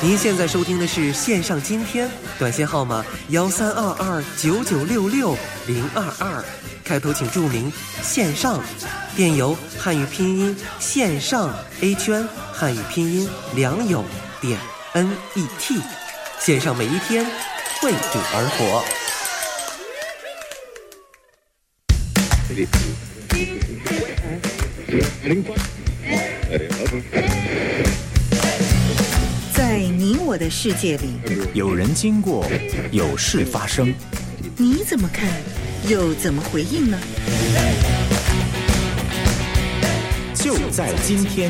您现在收听的是线上今天，短信号码13229966-022，开头请注明线上，电邮汉语拼音线上 A 圈汉语拼音良友点 NET， 线上每一天为主而活。 在你我的世界里， 有人经过，有事发生， 你怎么看，又怎么回应呢？ 就在今天。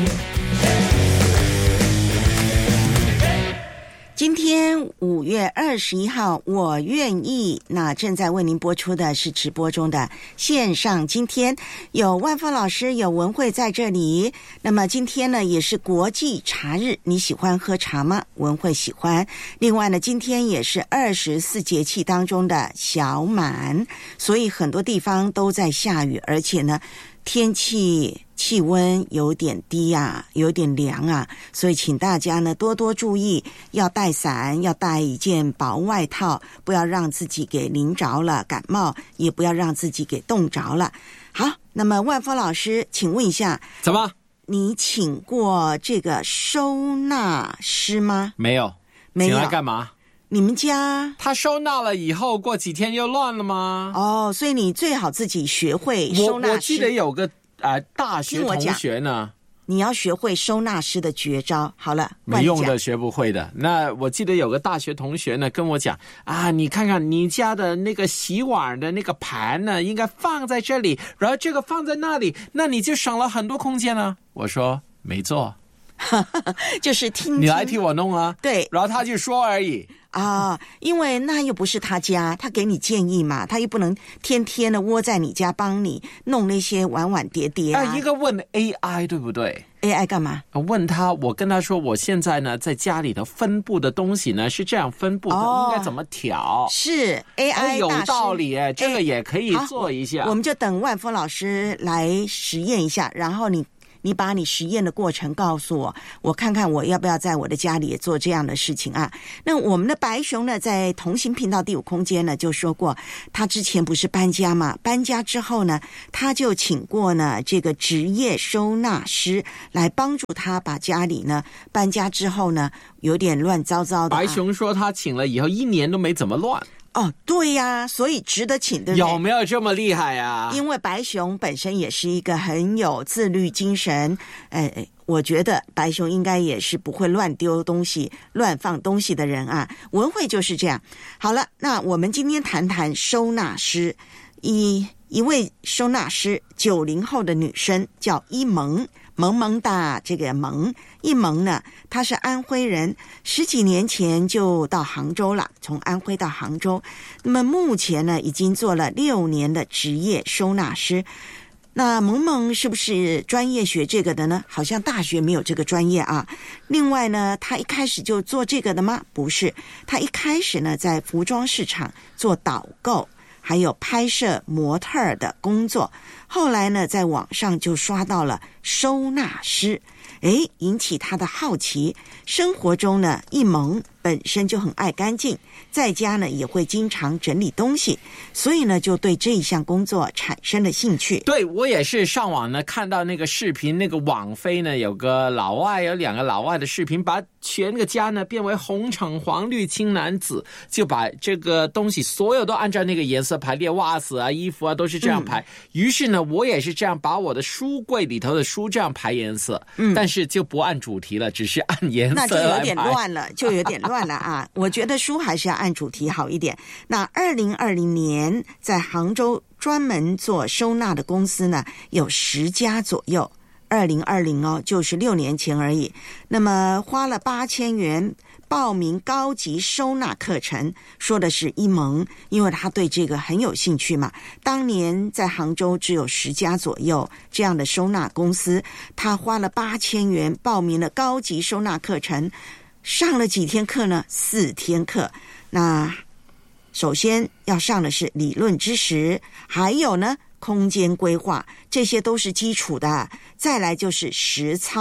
今天5月21号，我愿意。那正在为您播出的是直播中的线上今天，有万峰老师，有文慧在这里。那么今天呢，也是国际茶日，你喜欢喝茶吗？文慧喜欢。另外呢，今天也是24节气当中的小满，所以很多地方都在下雨，而且呢，气温有点低啊，有点凉啊，所以请大家呢多多注意，要带伞，要带一件薄外套，不要让自己给淋着了感冒，也不要让自己给冻着了。好，那么万峰老师，请问一下， 怎么？ 你请过这个收纳师吗？ 没有。 没有。 请来干嘛？ 你们家他收纳了以后，过几天又乱了吗？ 哦，所以你最好自己学会收纳师。 我记得有个大学同学呢， 你要学会收纳师的绝招。好了， 没用的，学不会的。那我记得有个大学同学呢跟我讲啊，你看看你家的那个洗碗的那个盘呢，应该放在这里，然后这个放在那里，那你就省了很多空间了。我说没做。 就是听你来替我弄啊。 对， 然后他就说而已啊，因为那又不是他家，他给你建议嘛，他又不能天天的窝在你家帮你弄那些碗碗碟碟啊。 一个问 AI 对不对？ AI 干嘛？ 问他，我跟他说，我现在呢在家里头分布的东西呢是这样分布的，应该怎么调？ 是 AI 有道理哎，这个也可以做一下。 我们就等万峰老师来实验一下，然后你把你实验的过程告诉我，我看看我要不要在我的家里也做这样的事情啊。那我们的白熊呢，在同行频道第5空间呢就说过，他之前不是搬家嘛，搬家之后呢，他就请过呢这个职业收纳师来帮助他把家里呢搬家之后呢有点乱糟糟的。 白熊说他请了以后1年都没怎么乱。 哦，对呀，所以值得请，对不对？ 有没有这么厉害啊？ 因为白熊本身也是一个很有自律精神，我觉得白熊应该也是不会乱丢东西、乱放东西的人啊。文慧就是这样。好了，那我们今天谈谈收纳师。一位收纳师，90后的女生叫一萌，萌萌哒，这个萌一萌呢，她是安徽人，10几年前就到杭州了，从安徽到杭州。那么目前呢，已经做了6年的职业收纳师。那萌萌是不是专业学这个的呢？好像大学没有这个专业啊。另外呢，她一开始就做这个的吗？不是，她一开始呢，在服装市场做导购，还有拍摄模特的工作，后来呢，在网上就刷到了收纳师，引起他的好奇。生活中呢，一萌本身就很爱干净，在家呢也会经常整理东西，所以呢就对这一项工作产生了兴趣。 对，我也是上网呢看到那个视频，那个网飞呢有2个老外的视频，把全个家呢变为红橙黄绿青蓝紫，就把这个东西所有都按照那个颜色排列，袜子啊衣服啊都是这样排。于是呢我也是这样把我的书柜里头的书这样排颜色，但是就不按主题了，只是按颜色来排。 那就有点乱了啊。我觉得书还是要按主题好一点。那2020年在杭州专门做收纳的公司呢有10家左右，2020哦，就是6年前而已。那么花了8000元报名高级收纳课程，说的是一萌，因为他对这个很有兴趣嘛。当年在杭州只有10家左右这样的收纳公司，他花了8000元报名了高级收纳课程，上了几天课呢？4天课。那首先要上的是理论知识，还有呢空间规划，这些都是基础的。再来就是实操，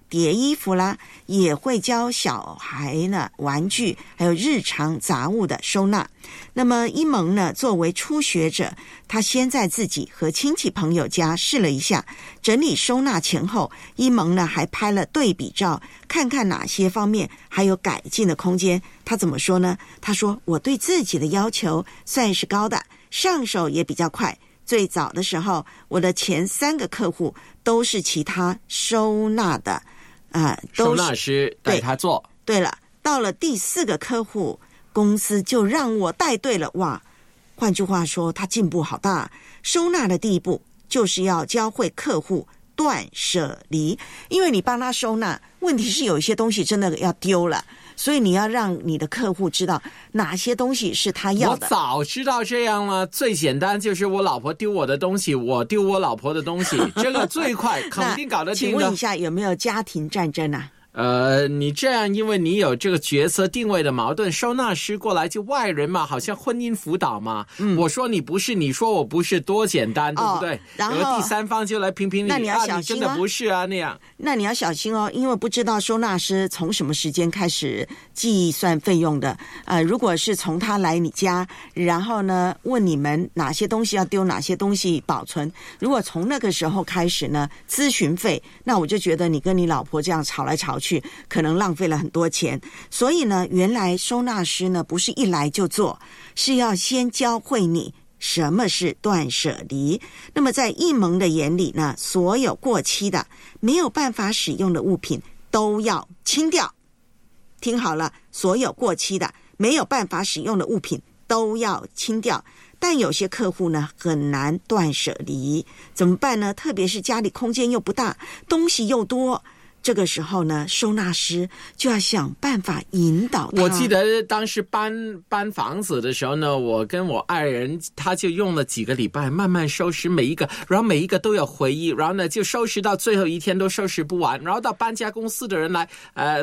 叠衣服啦，也会教小孩呢玩具还有日常杂物的收纳。那么一萌呢，作为初学者，他先在自己和亲戚朋友家试了一下，整理收纳前后。一萌呢还拍了对比照，看看哪些方面还有改进的空间。他怎么说呢？他说，我对自己的要求算是高的，上手也比较快。最早的时候，我的前3个客户都是其他收纳的收纳师带他做。 对了，到了第4个客户，公司就让我带队了。哇，换句话说，他进步好大。收纳的第一步就是要教会客户断舍离，因为你帮他收纳，问题是有一些东西真的要丢了，所以你要让你的客户知道哪些东西是他要的。 我早知道这样了，最简单就是我老婆丢我的东西，我丢我老婆的东西，这个最快，肯定搞得定的。 请问一下，有没有家庭战争啊？ 你这样，因为你有这个角色定位的矛盾，收纳师过来就外人嘛，好像婚姻辅导嘛。我说你不是，你说我不是，多简单，对不对？然后有个第三方就来评评理， 那你要小心哦， 你真的不是啊那样。 那你要小心哦，因为不知道收纳师从什么时间开始计算费用的。如果是从他来你家，然后呢问你们哪些东西要丢，哪些东西保存，如果从那个时候开始呢咨询费，那我就觉得你跟你老婆这样吵来吵去，可能浪费了很多钱。所以呢，原来收纳师呢不是一来就做，是要先教会你什么是断舍离。那么在一萌的眼里呢，所有过期的没有办法使用的物品都要清掉。听好了，所有过期的没有办法使用的物品都要清掉。但有些客户呢很难断舍离，怎么办呢？特别是家里空间又不大，东西又多，这个时候呢，收纳师就要想办法引导他。 我记得当时搬房子的时候呢，我跟我爱人他就用了几个礼拜慢慢收拾每一个，然后每一个都有回忆，然后呢就收拾到最后一天都收拾不完，然后到搬家公司的人来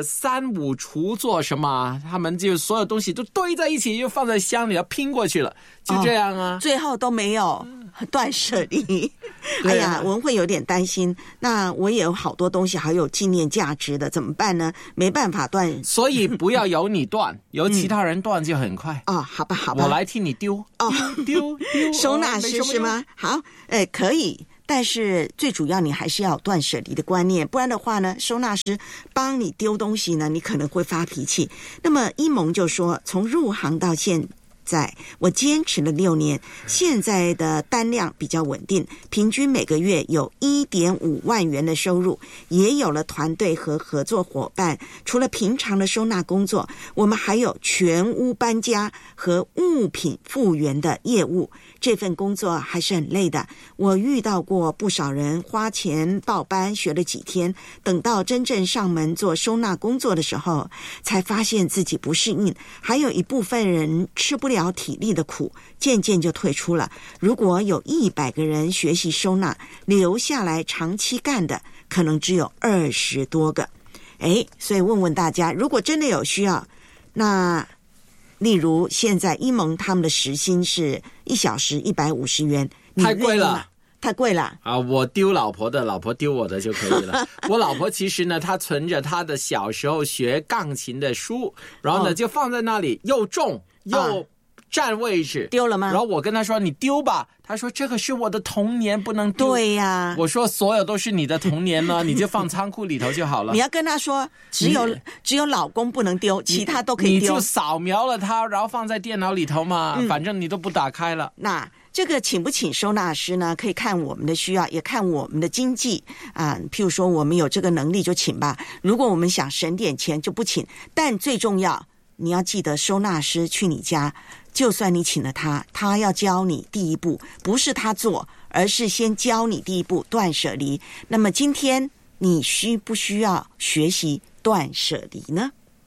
3、5厨做什么，他们就所有东西都堆在一起，又放在箱里要拼过去了，就这样啊， 最后都没有断舍离。哎呀，文慧有点担心。那我也有好多东西还有纪念价值的，怎么办呢？没办法断， 所以不要由你断，由其他人断就很快。 好吧，好吧， 我来替你丢。丢收纳师是吗？好，可以。但是最主要你还是要有断舍离的观念，不然的话呢，收纳师帮你丢东西呢，你可能会发脾气。那么一萌就说，从入行到现在我坚持了6年，现在的单量比较稳定，平均每个月有1.5万元的收入，也有了团队和合作伙伴。除了平常的收纳工作，我们还有全屋搬家和物品复原的业务。这份工作还是很累的，我遇到过不少人花钱报班学了几天，等到真正上门做收纳工作的时候，才发现自己不适应，还有一部分人吃不了体力的苦，渐渐就退出了。如果有100个人学习收纳，留下来长期干的可能只有20多个。所以问问大家，如果真的有需要，那例如现在一萌他们的时薪是1小时150元， 太贵了， 太贵了啊！我丢老婆的，老婆丢我的就可以了。我老婆其实呢，她存着她的小时候学钢琴的书，然后呢就放在那里，又重又占位置， 丢了吗？ 然后我跟她说：“你丢吧。”她说：“这个是我的童年，不能丢。” 对呀， 我说：“所有都是你的童年呢，你就放仓库里头就好了。” 你要跟她说，只有老公不能丢，其他都可以丢。 你就扫描了它，然后放在电脑里头嘛，反正你都不打开了。 那这个请不请收纳师呢？可以看我们的需要，也看我们的经济啊。譬如说，我们有这个能力就请吧。如果我们想省点钱，就不请。但最重要，你要记得，收纳师去你家，就算你请了他，他要教你第一步，不是他做，而是先教你第一步断舍离。那么今天你需不需要学习断舍离呢？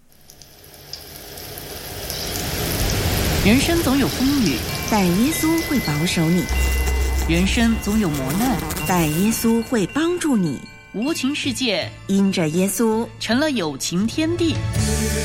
人生总有风雨， 但耶稣会保守你； 人生总有磨难， 但耶稣会帮助你。 无情世界因着耶稣成了有情天地。